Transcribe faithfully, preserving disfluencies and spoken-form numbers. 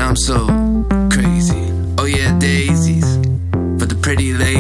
I'm so crazy. Oh yeah, daisies for the pretty ladies.